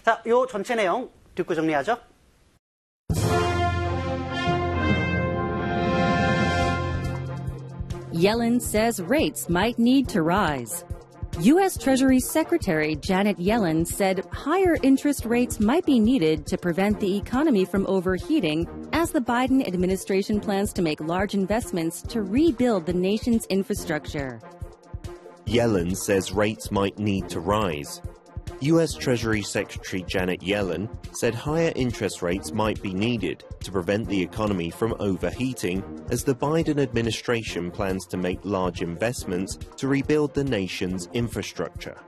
자, 요 전체 내용 듣고 정리하죠. Yellen says rates might need to rise. U.S. Treasury Secretary Janet Yellen said higher interest rates might be needed to prevent the economy from overheating as the Biden administration plans to make large investments to rebuild the nation's infrastructure. Yellen says rates might need to rise. U.S. Treasury Secretary Janet Yellen said higher interest rates might be needed to prevent the economy from overheating as the Biden administration plans to make large investments to rebuild the nation's infrastructure.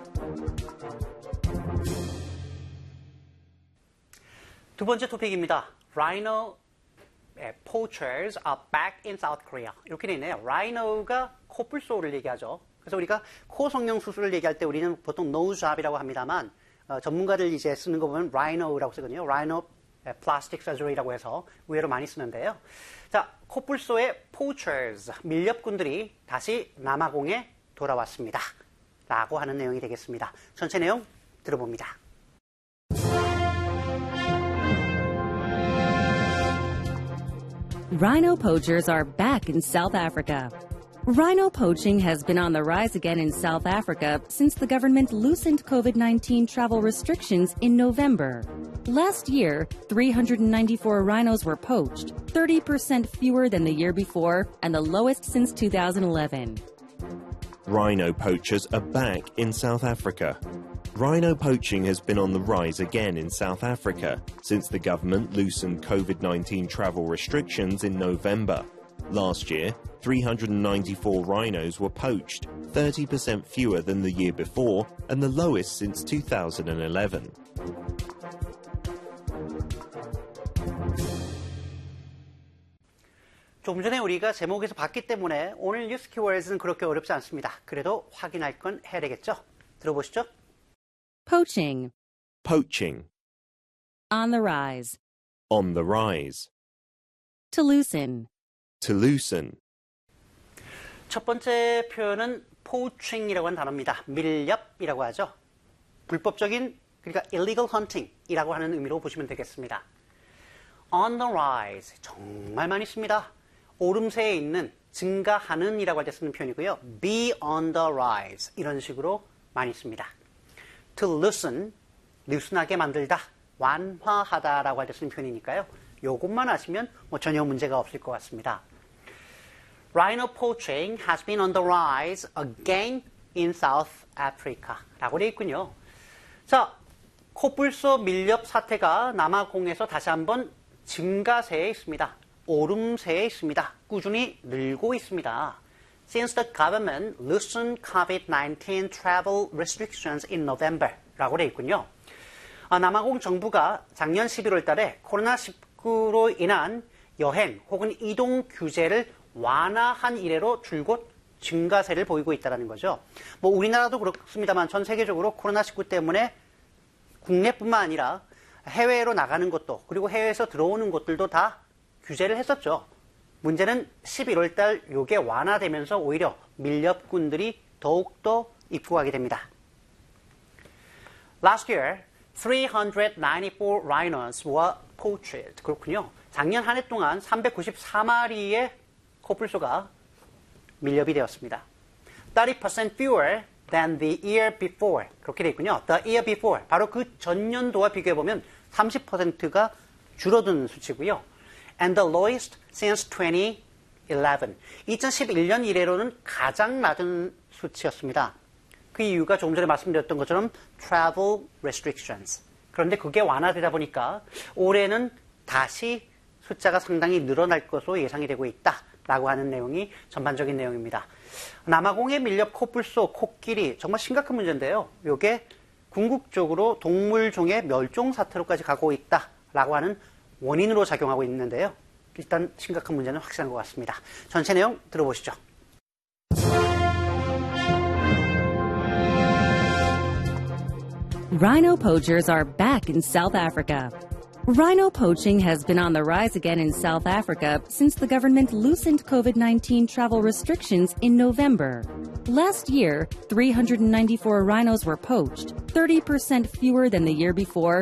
두 번째 토픽입니다. Rhino poachers are back in South Korea. 이렇게 돼 있네요. Rhino가 코뿔소를 얘기하죠. 그래서 우리가 코 성형 수술을 얘기할 때 우리는 보통 nose job이라고 합니다만 전문가들 이제 쓰는 거 보면 rhino라고 쓰거든요. rhino plastic surgery라고 해서 의외로 많이 쓰는데요. 자, 코뿔소의 poachers, 밀렵꾼들이 다시 남아공에 돌아왔습니다. 라고 하는 내용이 되겠습니다. 전체 내용 들어봅니다. Rhino poachers are back in South Africa. Rhino poaching has been on the rise again in South Africa since the government loosened COVID-19 travel restrictions in November. Last year, 394 rhinos were poached, 30% fewer than the year before and the lowest since 2011. Rhino poachers are back in South Africa. Rhino poaching has been on the rise again in South Africa since the government loosened COVID-19 travel restrictions in November. Last year, 394 rhinos were poached, 30% fewer than the year before and the lowest since 2011. 조금 전에 우리가 제목에서 봤기 때문에 오늘 뉴스 키워드는 그렇게 어렵지 않습니다. 그래도 확인할 건 해야 되겠죠? 들어보시죠. Poaching. Poaching. On the rise. On the rise. To loosen. To loosen. 첫 번째 표현은 poaching이라고 하는 단어입니다. 밀렵이라고 하죠. 불법적인, 그러니까 illegal hunting이라고 하는 의미로 보시면 되겠습니다. On the rise, 정말 많이 씁니다. 오름세에 있는, 증가하는 이라고 할 때 쓰는 표현이고요. be on the rise, 이런 식으로 많이 씁니다. To loosen, loosen하게 만들다, 완화하다라고 할 때 쓰는 표현이니까요. 요것만 아시면 전혀 문제가 없을 것 같습니다. Rhino poaching has been on the rise again in South Africa 라고 되어 있군요. 자, 코뿔소 밀렵 사태가 남아공에서 다시 한번 증가세에 있습니다. 오름세에 있습니다. 꾸준히 늘고 있습니다. Since the government loosened COVID-19 travel restrictions in November 라고 되어 있군요. 남아공 정부가 작년 11월 달에 코로나19로 인한 여행 혹은 이동 규제를 완화한 이래로 줄곧 증가세를 보이고 있다는 거죠. 뭐 우리나라도 그렇습니다만 전 세계적으로 코로나19 때문에 국내뿐만 아니라 해외로 나가는 것도 그리고 해외에서 들어오는 것들도 다 규제를 했었죠. 문제는 11월 달 요게 완화되면서 오히려 밀렵꾼들이 더욱더 입국하게 됩니다. Last year, 394 rhinos were poached. 그렇군요. 작년 한 해 동안 394마리의 코뿔소가 밀렵이 되었습니다. 30% fewer than the year before. 그렇게 되어 있군요. The year before. 바로 그 전년도와 비교해보면 30%가 줄어든 수치고요. And the lowest since 2011. 2011년 이래로는 가장 낮은 수치였습니다. 그 이유가 조금 전에 말씀드렸던 것처럼 travel restrictions. 그런데 그게 완화되다 보니까 올해는 다시 숫자가 상당히 늘어날 것으로 예상이 되고 있다라고 하는 내용이 전반적인 내용입니다. 남아공의 밀렵 코뿔소, 코끼리 정말 심각한 문제인데요. 이게 궁극적으로 동물종의 멸종 사태로까지 가고 있다라고 하는 원인으로 작용하고 있는데요. 일단 심각한 문제는 확실한 것 같습니다. 전체 내용 들어보시죠. Rhino poachers are back in South Africa. Rhino poaching has been on the rise again in South Africa since the government loosened COVID-19 travel restrictions in November. Last year, 394 rhinos were poached, 30% fewer than the year before,